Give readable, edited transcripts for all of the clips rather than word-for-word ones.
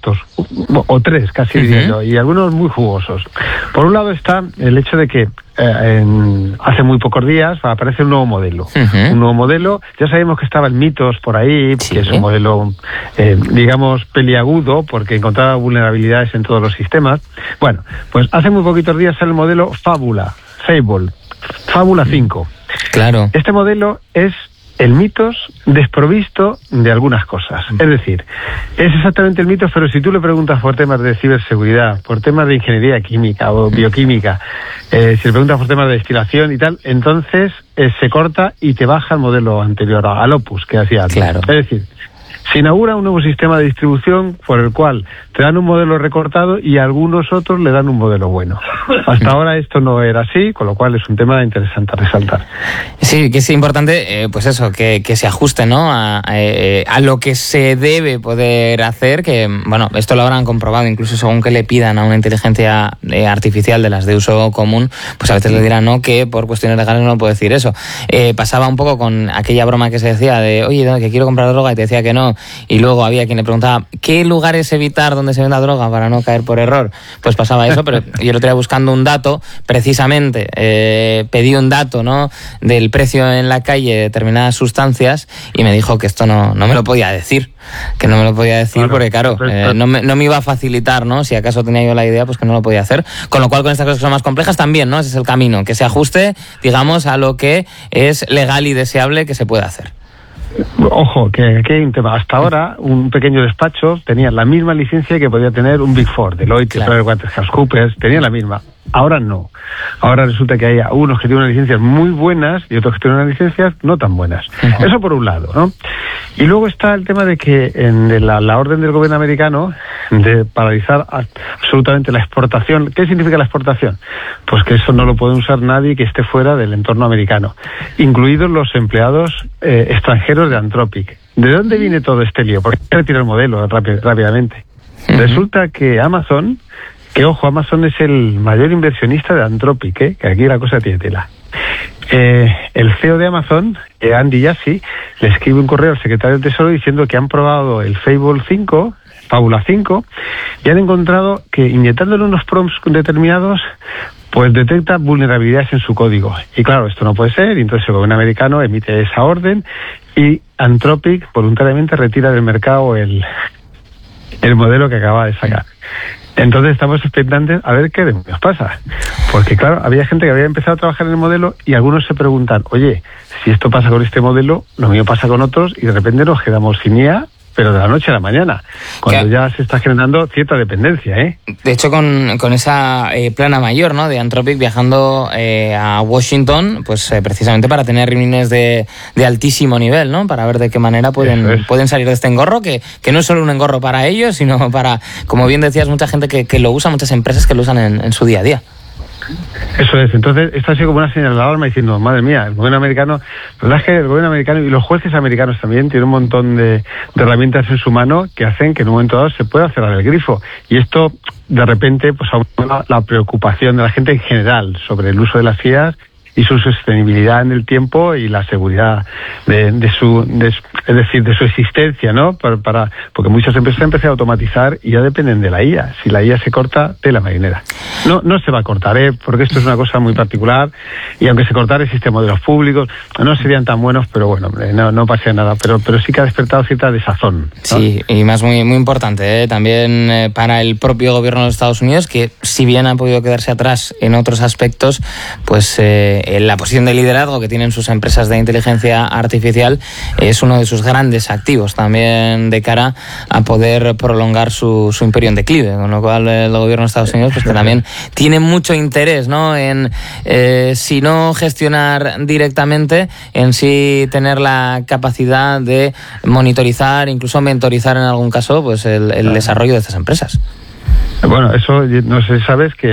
aspectos, o tres casi diría yo, y algunos muy jugosos. Por un lado está el hecho de que hace muy pocos días aparece un nuevo modelo. Un nuevo modelo, ya sabemos que estaba el Mythos por ahí, que es un modelo, digamos, peliagudo, porque encontraba vulnerabilidades en todos los sistemas. Bueno, pues hace muy poquitos días sale el modelo Fable 5. Claro. Este modelo es el Mythos desprovisto de algunas cosas. Es decir, es exactamente el Mythos, pero si tú le preguntas por temas de ciberseguridad, por temas de ingeniería química o bioquímica, si le preguntas por temas de destilación y tal, entonces se corta y te baja el modelo anterior, al Opus, que hacía antes. Claro. Es decir, se inaugura un nuevo sistema de distribución por el cual te dan un modelo recortado y algunos otros le dan un modelo bueno. Hasta ahora esto no era así, con lo cual es un tema interesante a resaltar. Sí, que es importante, pues eso, que se ajuste, ¿no? A lo que se debe poder hacer, que, bueno, esto lo habrán comprobado, incluso según que le pidan a una inteligencia artificial de las de uso común, pues a veces le dirán, ¿no?, que por cuestiones legales no puedo decir eso. Pasaba un poco con aquella broma que se decía de, oye, que quiero comprar droga, y te decía que no, y luego había quien le preguntaba, ¿qué lugares evitar donde se venda droga para no caer por error? Pues pasaba eso, pero yo lo traía buscando un dato, precisamente, pedí un dato, ¿no?, del precio en la calle de determinadas sustancias, y me dijo que esto no me lo podía decir, claro, porque claro, no me iba a facilitar, ¿no?, si acaso tenía yo la idea, pues que no lo podía hacer, con lo cual con estas cosas que son más complejas también, ¿no?, ese es el camino, que se ajuste, digamos, a lo que es legal y deseable que se pueda hacer. Ojo, que hay un tema. Hasta ahora, un pequeño despacho tenía la misma licencia que podía tener un Big Four, Deloitte, claro, PricewaterhouseCoopers, tenía la misma. Ahora no. Ahora resulta que hay unos que tienen unas licencias muy buenas y otros que tienen unas licencias no tan buenas. Eso por un lado, ¿no? Y luego está el tema de que en la orden del gobierno americano de paralizar absolutamente la exportación. ¿Qué significa la exportación? Pues que eso no lo puede usar nadie que esté fuera del entorno americano, incluidos los empleados extranjeros de Anthropic. ¿De dónde viene todo este lío? ¿Por qué retira el modelo rápidamente? Resulta que Amazon, Amazon es el mayor inversionista de Anthropic, que aquí la cosa tiene tela. El CEO de Amazon, Andy Jassy, le escribe un correo al secretario del Tesoro diciendo que han probado el Fable 5, y han encontrado que inyectándole unos prompts determinados, pues detecta vulnerabilidades en su código. Y claro, esto no puede ser, y entonces el gobierno americano emite esa orden y Anthropic voluntariamente retira del mercado el modelo que acaba de sacar. Entonces estamos expectantes a ver qué demonios pasa. Porque claro, había gente que había empezado a trabajar en el modelo y algunos se preguntan, oye, si esto pasa con este modelo, lo mío pasa con otros, y de repente nos quedamos sin IA, pero de la noche a la mañana, cuando ya se está generando cierta dependencia, ¿eh? De hecho, con esa plana mayor, ¿no?, de Anthropic viajando a Washington, pues precisamente para tener reuniones de altísimo nivel, ¿no?, para ver de qué manera pueden salir de este engorro, que no es solo un engorro para ellos, sino para, como bien decías, mucha gente que lo usa, muchas empresas que lo usan en su día a día. Eso es. Entonces, esto ha sido como una señal de alarma diciendo, madre mía, el gobierno americano, la verdad es que el gobierno americano y los jueces americanos también tienen un montón de herramientas en su mano que hacen que en un momento dado se pueda cerrar el grifo. Y esto, de repente, pues aumenta la preocupación de la gente en general sobre el uso de las IAs y su sostenibilidad en el tiempo y la seguridad de su existencia, ¿no? Porque muchas empresas han empezado a automatizar y ya dependen de la IA. Si la IA se corta, tela marinera. No se va a cortar, porque esto es una cosa muy particular, y aunque se cortara existen modelos públicos, no serían tan buenos, pero bueno, no pasa nada, pero sí que ha despertado cierta desazón, ¿no? Sí, y más muy, muy importante, también para el propio gobierno de los Estados Unidos, que si bien ha podido quedarse atrás en otros aspectos, pues la posición de liderazgo que tienen sus empresas de inteligencia artificial es uno de sus grandes activos también de cara a poder prolongar su imperio en declive, con lo cual el gobierno de Estados Unidos, pues que también tiene mucho interés, ¿no?, en si no gestionar directamente, en sí tener la capacidad de monitorizar, incluso mentorizar en algún caso, pues el desarrollo de estas empresas. Bueno, eso no sé, sabes que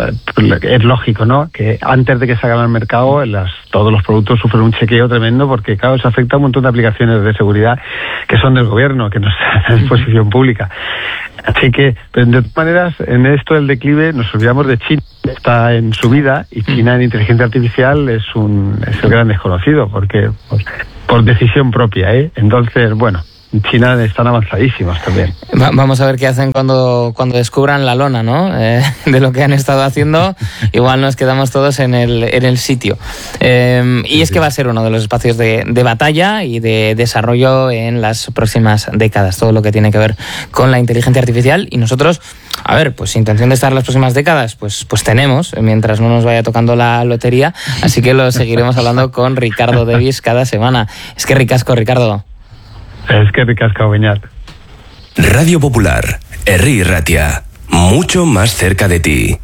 es lógico, ¿no?, que antes de que salgan al mercado todos los productos sufren un chequeo tremendo, porque claro, eso afecta a un montón de aplicaciones de seguridad que son del gobierno, que no están a disposición pública. Así que, pero de todas maneras, en esto del declive nos olvidamos de China, está en subida, y China en inteligencia artificial es el gran desconocido, porque por decisión propia, Entonces, bueno, En China están avanzadísimos también. Vamos a ver qué hacen cuando descubran la lona, ¿no? De lo que han estado haciendo. Igual nos quedamos todos en el sitio. Y es que va a ser uno de los espacios de batalla y de desarrollo en las próximas décadas. Todo lo que tiene que ver con la inteligencia artificial. Y nosotros, a ver, pues intención de estar las próximas décadas, pues tenemos, mientras no nos vaya tocando la lotería. Así que lo seguiremos hablando con Ricardo Davis cada semana. Es que ricasco, Ricardo. Es que ricasco, Beñat. Radio Popular, Herri Ratia, mucho más cerca de ti.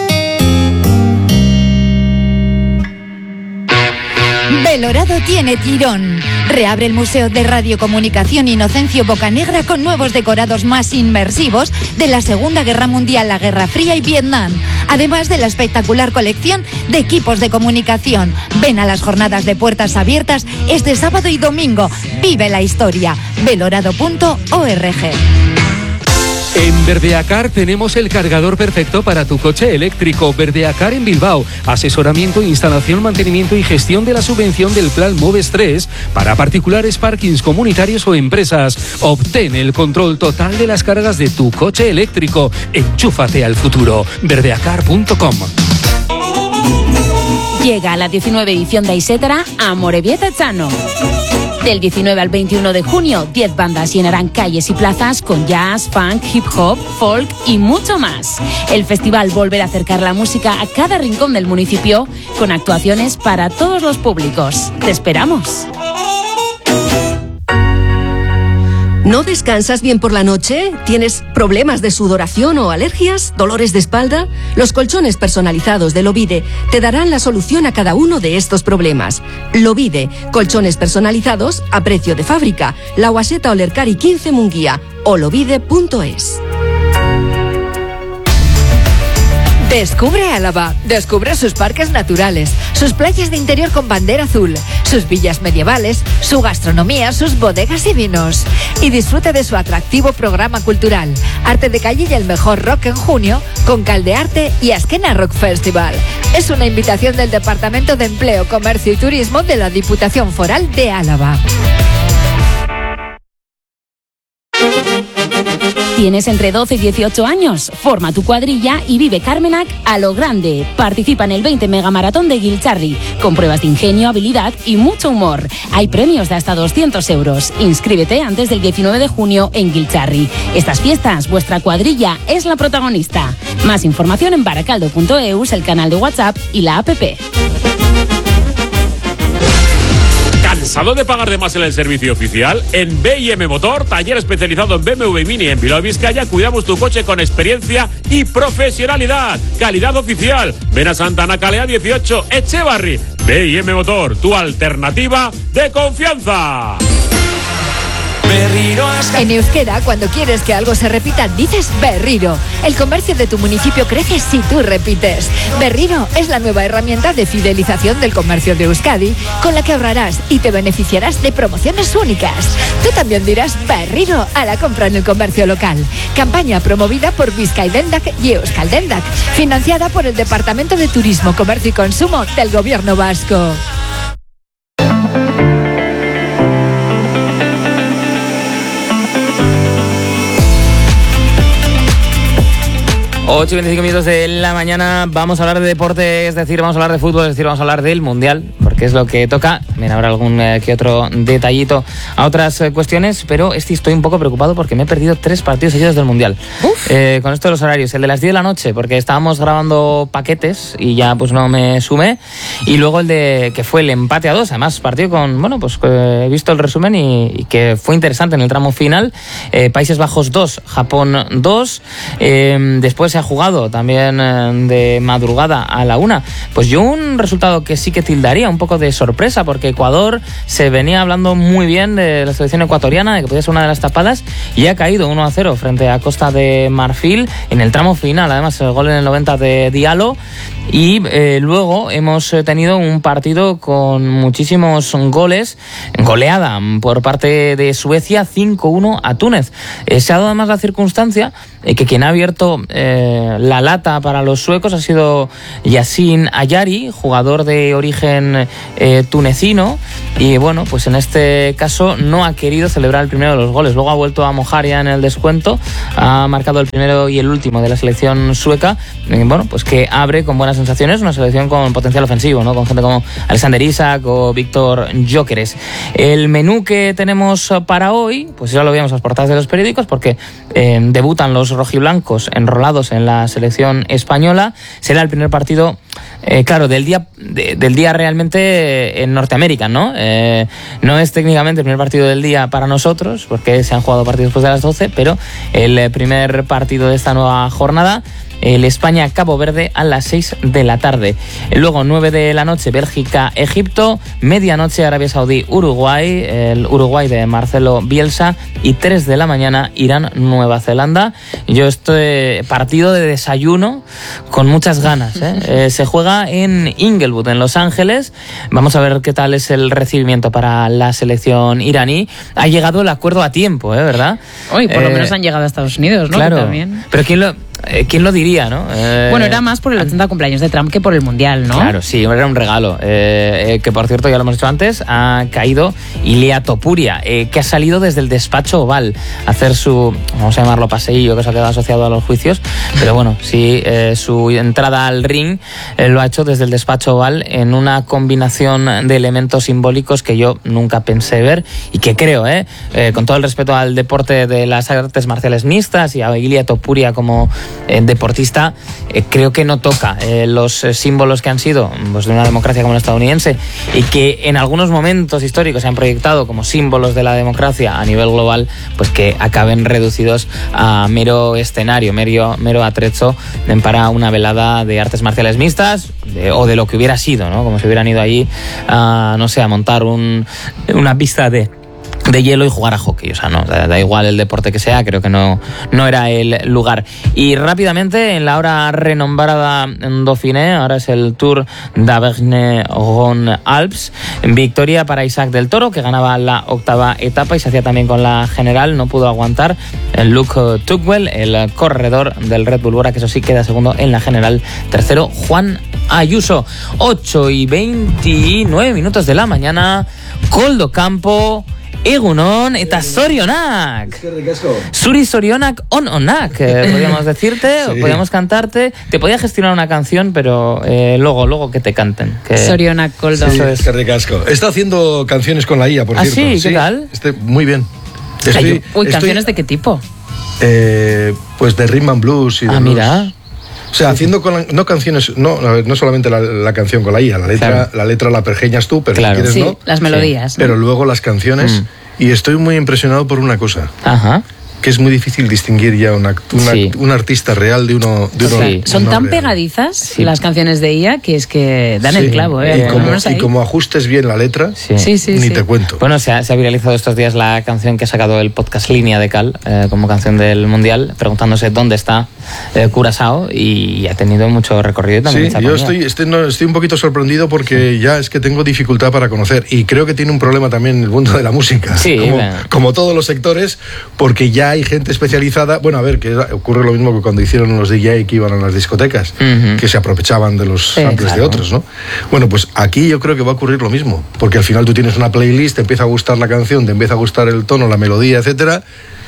Belorado tiene tirón. Reabre el Museo de Radiocomunicación Inocencio Bocanegra con nuevos decorados más inmersivos de la Segunda Guerra Mundial, la Guerra Fría y Vietnam. Además de la espectacular colección de equipos de comunicación. Ven a las jornadas de puertas abiertas este sábado y domingo. Vive la historia. Belorado.org. En Verdeacar tenemos el cargador perfecto para tu coche eléctrico. Verdeacar en Bilbao. Asesoramiento, instalación, mantenimiento y gestión de la subvención del Plan Moves 3 para particulares, parkings comunitarios o empresas. Obtén el control total de las cargas de tu coche eléctrico. Enchúfate al futuro. Verdeacar.com. Llega la 19 edición de Isetara a Amorebieta-Echano. Del 19 al 21 de junio, 10 bandas llenarán calles y plazas con jazz, funk, hip hop, folk y mucho más. El festival volverá a acercar la música a cada rincón del municipio con actuaciones para todos los públicos. ¡Te esperamos! ¿No descansas bien por la noche? ¿Tienes problemas de sudoración o alergias? ¿Dolores de espalda? Los colchones personalizados de Lovide te darán la solución a cada uno de estos problemas. Lovide, colchones personalizados a precio de fábrica. La Guaseta Olercari 15 Munguía o lovide.es. Descubre Álava, descubre sus parques naturales, sus playas de interior con bandera azul, sus villas medievales, su gastronomía, sus bodegas y vinos. Y disfrute de su atractivo programa cultural, Arte de Calle y el mejor rock en junio, con Caldearte y Azkena Rock Festival. Es una invitación del Departamento de Empleo, Comercio y Turismo de la Diputación Foral de Álava. ¿Tienes entre 12 y 18 años? Forma tu cuadrilla y vive Carmenac a lo grande. Participa en el 20 Megamaratón de Giltxarri, con pruebas de ingenio, habilidad y mucho humor. Hay premios de hasta 200 euros. Inscríbete antes del 19 de junio en Giltxarri. Estas fiestas, vuestra cuadrilla es la protagonista. Más información en baracaldo.eus, el canal de WhatsApp y la app. ¿Cansado de pagar de más en el servicio oficial? En B&M Motor, taller especializado en BMW y Mini en Bilbao, Vizcaya, cuidamos tu coche con experiencia y profesionalidad. Calidad oficial. Ven a Santana Calea 18, Echevarri. B&M Motor, tu alternativa de confianza. En euskera, cuando quieres que algo se repita, dices berriro. El comercio de tu municipio crece si tú repites. Berriro es la nueva herramienta de fidelización del comercio de Euskadi, con la que ahorrarás y te beneficiarás de promociones únicas. Tú también dirás berriro a la compra en el comercio local. Campaña promovida por Bizkaidendak y Euskaldendak, financiada por el Departamento de Turismo, Comercio y Consumo del Gobierno Vasco. 8 y 25 minutos de la mañana, vamos a hablar de deporte, es decir, vamos a hablar de fútbol, es decir, vamos a hablar del Mundial, porque es lo que toca. También habrá algún que otro detallito a otras cuestiones, pero estoy un poco preocupado porque me he perdido 3 partidos seguidos del Mundial. Con esto de los horarios, el de las 10 de la noche, porque estábamos grabando paquetes y ya pues no me sumé, y luego el de que fue el empate a 2, además partido con, bueno, pues he visto el resumen y que fue interesante en el tramo final. Países Bajos 2, Japón 2, después se ha jugado también de madrugada a la 1. Pues yo un resultado que sí que tildaría un poco de sorpresa, porque Ecuador se venía hablando muy bien de la selección ecuatoriana, de que podía ser una de las tapadas, y ha caído 1-0 frente a Costa de Marfil en el tramo final, además el gol en el 90 de Diallo. Y luego hemos tenido un partido con muchísimos goles, goleada por parte de Suecia, 5-1 a Túnez. Se ha dado además la circunstancia que quien ha abierto la lata para los suecos ha sido Yasin Ayari, jugador de origen tunecino, y bueno, pues en este caso no ha querido celebrar el primero de los goles. Luego ha vuelto a mojar ya en el descuento, ha marcado el primero y el último de la selección sueca, bueno, pues que abre con buenas sensaciones una selección con potencial ofensivo, ¿no? Con gente como Alexander Isak o Víctor Gyökeres. El menú que tenemos para hoy, pues ya lo veíamos en las portadas de los periódicos, porque debutan los rojiblancos enrolados en la selección española. Será el primer partido, claro, del día realmente en Norteamérica, ¿no? No es técnicamente el primer partido del día para nosotros, porque se han jugado partidos después de las 12, pero el primer partido de esta nueva jornada, el España-Cabo Verde a las 6 de la tarde. Luego 9 de la noche Bélgica-Egipto, medianoche Arabia Saudí-Uruguay, el Uruguay de Marcelo Bielsa, y 3 de la mañana Irán-Nueva Zelanda. Yo estoy partido de desayuno con muchas ganas, ¿eh? Se juega en Inglewood, en Los Ángeles. Vamos a ver qué tal es el recibimiento para la selección iraní. Ha llegado el acuerdo a tiempo, ¿verdad? Hoy por lo menos han llegado a Estados Unidos, ¿no? Claro, también. pero ¿quién lo diría, no? Bueno, era más por el 80 cumpleaños de Trump que por el Mundial, ¿no? Claro, sí, era un regalo. Que por cierto, ya lo hemos dicho antes, ha caído Ilia Topuria, que ha salido desde el despacho Oval a hacer su, vamos a llamarlo paseillo, que se ha quedado asociado a los juicios, pero bueno, sí, su entrada al ring lo ha hecho desde el despacho Oval en una combinación de elementos simbólicos que yo nunca pensé ver y que creo, con todo el respeto al deporte de las artes marciales mixtas y a Ilia Topuria como deportista, creo que no toca los símbolos que han sido, pues, de una democracia como la estadounidense, y que en algunos momentos históricos se han proyectado como símbolos de la democracia a nivel global, pues que acaben reducidos a mero escenario, mero atrecho para una velada de artes marciales mixtas, o de lo que hubiera sido, ¿no? Como si hubieran ido allí a, no sé, a montar una pista de hielo y jugar a hockey. O sea, no, da igual el deporte que sea, creo que no era el lugar. Y rápidamente, en la hora renombrada en Dauphiné, ahora es el Tour d'Auvergne-Rhône-Alpes, victoria para Isaac del Toro, que ganaba la 8ª etapa y se hacía también con la general, no pudo aguantar Luke Tugwell, el corredor del Red Bull Bora, que eso sí queda segundo en la general. Tercero, Juan Ayuso. 8:29 de la mañana, Koldo Campo, Egunon eta zorionak. Zuri zorionak onak, podríamos decirte, sí. Podríamos cantarte. Te podía gestionar una canción, pero luego que te canten. Zorionak, Koldo. Sí, es que ricasco. Está haciendo canciones con la IA, por cierto. Sí, ¿qué tal? Muy bien. ¿Canciones de qué tipo? Pues de rhythm and blues y de blues. Mira. O sea, haciendo no canciones, no solamente la canción con la IA, la letra la pergeñas tú, pero claro. Si quieres, sí, ¿no? Las melodías. Pero luego las canciones, y estoy muy impresionado por una cosa. Ajá. Que es muy difícil distinguir ya un artista real de uno sí. Son tan pegadizas las canciones de IA que es que dan el clavo. Y como ajustes bien la letra, ni te cuento. Bueno, se ha viralizado estos días la canción que ha sacado el podcast Línea de Cal como canción del Mundial, preguntándose dónde está Curazao, y ha tenido mucho recorrido también. Sí, yo estoy un poquito sorprendido porque ya es que tengo dificultad para conocer, y creo que tiene un problema también en el mundo de la música, como todos los sectores, porque ya hay gente especializada. Bueno, a ver, que ocurre lo mismo que cuando hicieron los DJ que iban a las discotecas, que se aprovechaban de los samples de otros, ¿no? Bueno, pues aquí yo creo que va a ocurrir lo mismo, porque al final tú tienes una playlist, te empieza a gustar la canción, te empieza a gustar el tono, la melodía, etcétera,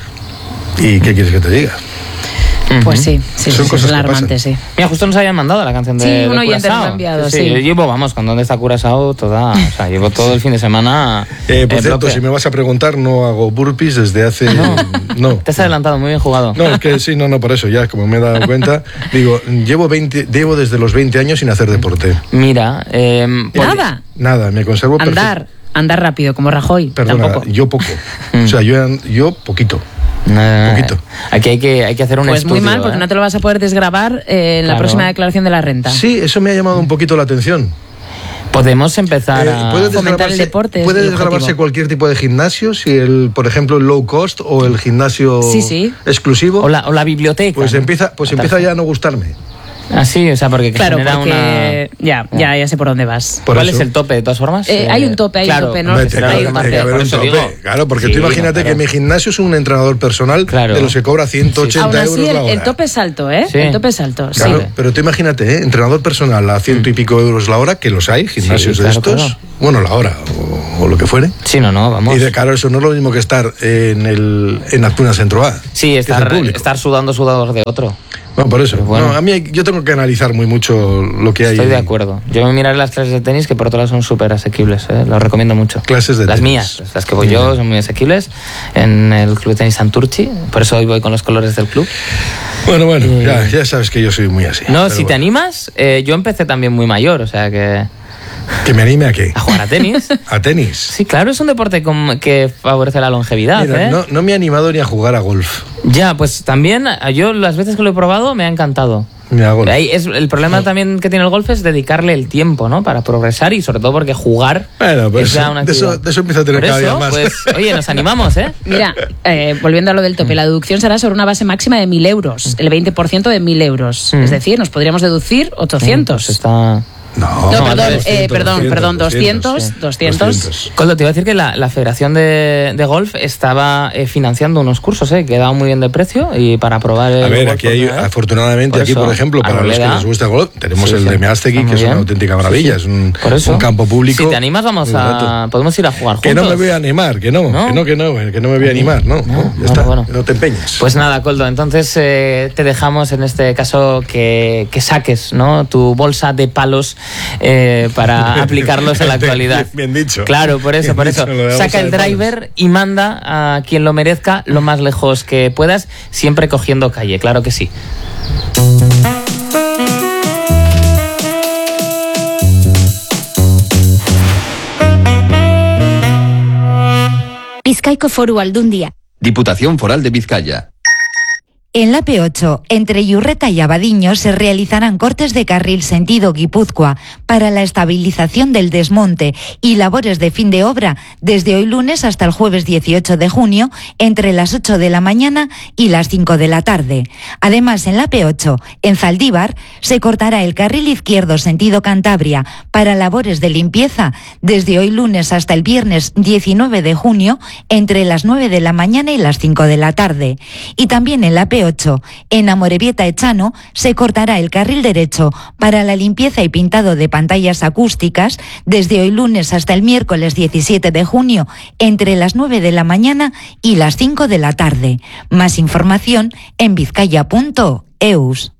y ¿qué quieres que te diga? Pues sí, son cosas alarmantes, sí. Mira, justo nos habían mandado la canción de un oyente nos Curazao. ha enviado, sí. Yo llevo, con ¿dónde está Curazao? Llevo todo el fin de semana. Por cierto, si me vas a preguntar, no hago burpees desde hace... No. Te has adelantado, muy bien jugado. No, es que sí, por eso, ya, como me he dado cuenta, digo, llevo desde los 20 años sin hacer deporte. Mira, Nada, me conservo Andar rápido, como Rajoy. Perdona, tampoco. Yo poco. O sea, yo poquito. Poquito. Aquí hay que hacer un estudio. Pues muy mal, porque no te lo vas a poder desgravar en la próxima declaración de la renta. Sí, eso me ha llamado un poquito la atención. Podemos empezar a fomentar el deporte. ¿Puede desgravarse cualquier tipo de gimnasio? Si por ejemplo, el low cost o el gimnasio exclusivo. O la biblioteca. Pues empieza ya a no gustarme. Ah, sí, o sea, porque genera una... Ya sé por dónde vas. ¿Cuál es el tope, de todas formas? Hay un tope, ¿no? Tiene que haber un tope. Claro, porque tú imagínate que mi gimnasio es un entrenador personal de los que cobra 180 euros la hora. El tope es alto, ¿eh? Sí. El tope es alto, claro, sí. Pero tú imagínate, entrenador personal a 100 y pico euros la hora, que los hay, gimnasios de estos. Claro. Bueno, la hora o lo que fuere. Sí, no, vamos. Y de claro, eso no es lo mismo que estar en Actunas Centro A. Sí, estar sudador de otro. No, por eso. Bueno. No, a mí yo tengo que analizar mucho lo que hay. Estoy de acuerdo. Yo me miraré las clases de tenis, que por otro lado son súper asequibles, Los recomiendo mucho. Clases de las tenis. Mías, las que voy yo, son muy asequibles. En el Club de Tenis Santurchi. Por eso hoy voy con los colores del club. Bueno, ya sabes que yo soy muy así. No, si te animas, yo empecé también muy mayor, o sea que... ¿Que me anime a qué? A jugar a tenis. ¿A tenis? Sí, claro, es un deporte que favorece la longevidad. Mira, no me he animado ni a jugar a golf. Ya, pues también, yo las veces que lo he probado me ha encantado. Ahí el problema también que tiene el golf es dedicarle el tiempo, ¿no? Para progresar y sobre todo porque jugar pues es ya una actividad. De eso empieza a tener cada día más. Pues, oye, nos animamos, ¿eh? Mira, volviendo a lo del tope, la deducción será sobre una base máxima de 1.000 euros, el 20% de 1.000 euros. Es decir, nos podríamos deducir 800. Pues está... No, perdón, 200. Coldo, te iba a decir que la Federación de Golf estaba financiando unos cursos, que daban muy bien de precio y para probar el A ver, golf aquí hay, afortunadamente, por ejemplo, para los que les gusta el golf, tenemos el de Meástegui, que es una auténtica maravilla, es un campo público. Si te animas, podemos ir a jugar juntos. Que no me voy a animar, que no me voy a animar, no está, no te empeñes. Pues nada, Coldo, entonces te dejamos en este caso que saques, ¿no?, tu bolsa de palos para aplicarlos a la actualidad. Bien dicho. Claro, por eso. Saca el driver y manda a quien lo merezca lo más lejos que puedas, siempre cogiendo calle, claro que sí. Bizkaiko Foru Aldundia. Diputación Foral de Vizcaya. En la P8, entre Iurreta y Abadiño, se realizarán cortes de carril sentido Guipúzcoa para la estabilización del desmonte y labores de fin de obra desde hoy lunes hasta el jueves 18 de junio entre las 8 de la mañana y las 5 de la tarde. Además, en la P8, en Zaldívar, se cortará el carril izquierdo sentido Cantabria para labores de limpieza desde hoy lunes hasta el viernes 19 de junio entre las 9 de la mañana y las 5 de la tarde. Y también en la P8, en Amorebieta Echano, se cortará el carril derecho para la limpieza y pintado de pantallas acústicas desde hoy lunes hasta el miércoles 17 de junio entre las 9 de la mañana y las 5 de la tarde. Más información en vizcaya.eus.